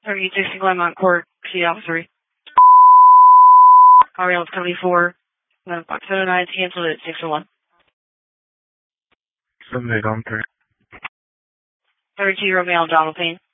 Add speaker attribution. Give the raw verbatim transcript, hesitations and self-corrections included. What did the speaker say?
Speaker 1: thirty-six Glenmont Court, C Alpha three. Ariel seventy-four, eleven o'clock, seven oh nine, canceled at six oh one.
Speaker 2: seven eight on three.
Speaker 1: thirty-two Romeo, Donald Payne.